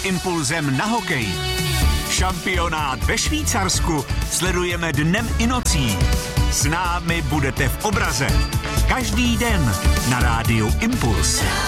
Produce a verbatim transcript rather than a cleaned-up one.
Impulzem na hokej. Šampionát ve Švýcarsku sledujeme dnem i nocí. S námi budete v obraze. Každý den na rádiu Impuls.